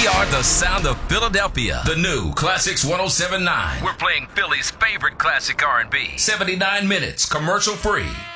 We are the sound of Philadelphia. The new Classics 107.9. We're playing Philly's favorite classic R&B. 79 minutes, commercial free.